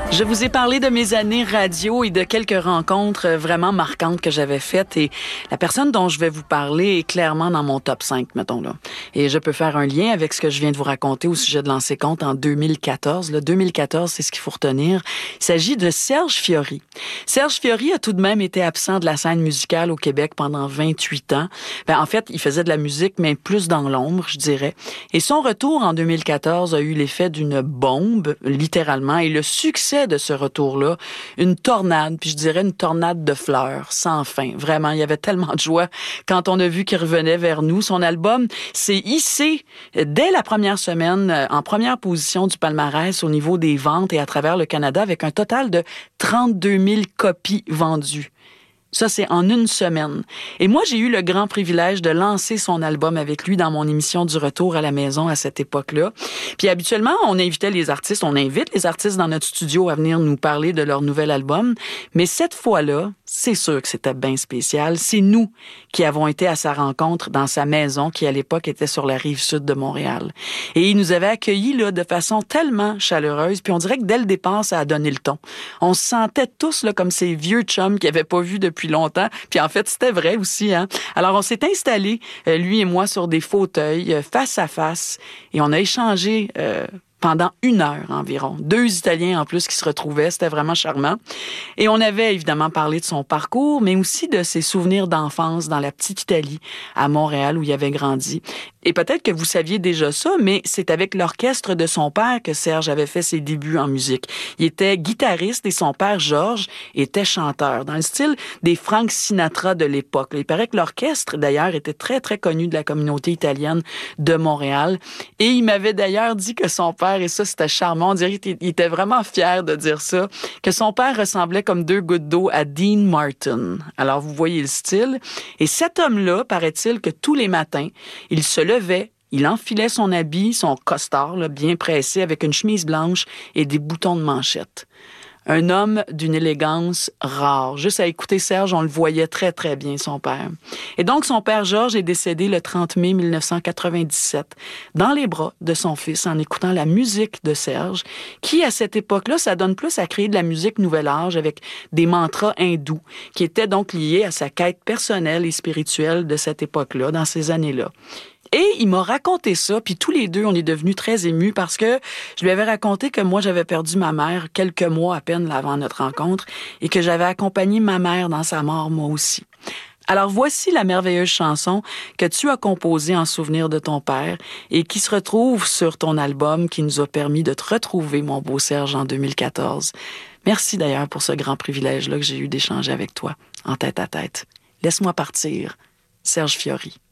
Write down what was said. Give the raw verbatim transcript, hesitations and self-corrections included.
Je vous ai parlé de mes années radio et de quelques rencontres vraiment marquantes que j'avais faites. Et la personne dont je vais vous parler est clairement dans mon top cinq, mettons là. Et je peux faire un lien avec ce que je viens de vous raconter au sujet de Lancer Compte en deux mille quatorze. Le deux mille quatorze, c'est ce qu'il faut retenir. Il s'agit de Serge Fiori. Serge Fiori a tout de même été absent de la scène musicale au Québec pendant vingt-huit ans. Ben, en fait, il faisait de la musique, mais plus dans l'ombre, je dirais. Et son retour en deux mille quatorze a eu l'effet d'une bombe, littéralement, et le succès de ce retour-là, une tornade, puis je dirais une tornade de fleurs, sans fin. Vraiment, il y avait tellement de joie quand on a vu qu'il revenait vers nous. Son album s'est hissé dès la première semaine en première position du palmarès au niveau des ventes et à travers le Canada avec un total de trente-deux mille copies vendues. Ça, c'est en une semaine. Et moi, j'ai eu le grand privilège de lancer son album avec lui dans mon émission du Retour à la maison à cette époque-là. Puis habituellement, on invitait les artistes, on invite les artistes dans notre studio à venir nous parler de leur nouvel album. Mais cette fois-là, c'est sûr que c'était bien spécial. C'est nous qui avons été à sa rencontre dans sa maison qui, à l'époque, était sur la rive sud de Montréal. Et il nous avait accueillis là, de façon tellement chaleureuse. Puis on dirait que dès le départ, ça a donné le ton. On se sentait tous là, comme ces vieux chums qu'ils n'avaient pas vus depuis longtemps. Puis en fait, c'était vrai aussi. Hein? Alors, on s'est installés, euh, lui et moi, sur des fauteuils, euh, face à face. Et on a échangé... Euh, pendant une heure environ. Deux Italiens en plus qui se retrouvaient, c'était vraiment charmant. Et on avait évidemment parlé de son parcours, mais aussi de ses souvenirs d'enfance dans la petite Italie, à Montréal, où il avait grandi. Et peut-être que vous saviez déjà ça, mais c'est avec l'orchestre de son père que Serge avait fait ses débuts en musique. Il était guitariste et son père, Georges, était chanteur, dans le style des Frank Sinatra de l'époque. Il paraît que l'orchestre, d'ailleurs, était très, très connu de la communauté italienne de Montréal. Et il m'avait d'ailleurs dit que son père, et ça, c'était charmant. On dirait qu'il était vraiment fier de dire ça, que son père ressemblait comme deux gouttes d'eau à Dean Martin. Alors, vous voyez le style. Et cet homme-là, paraît-il que tous les matins, il se levait, il enfilait son habit, son costard, là, bien pressé, avec une chemise blanche et des boutons de manchette. Un homme d'une élégance rare. Juste à écouter Serge, on le voyait très, très bien, son père. Et donc, son père Georges est décédé le trente mai mille neuf cent quatre-vingt-dix-sept, dans les bras de son fils, en écoutant la musique de Serge, qui, à cette époque-là, ça donne plus à créer de la musique nouvel âge avec des mantras hindous, qui étaient donc liés à sa quête personnelle et spirituelle de cette époque-là, dans ces années-là. Et il m'a raconté ça, puis tous les deux, on est devenus très émus parce que je lui avais raconté que moi, j'avais perdu ma mère quelques mois à peine avant notre rencontre et que j'avais accompagné ma mère dans sa mort, moi aussi. Alors voici la merveilleuse chanson que tu as composée en souvenir de ton père et qui se retrouve sur ton album qui nous a permis de te retrouver, mon beau Serge, en deux mille quatorze. Merci d'ailleurs pour ce grand privilège-là que j'ai eu d'échanger avec toi, en tête à tête. Laisse-moi partir, Serge Fiori.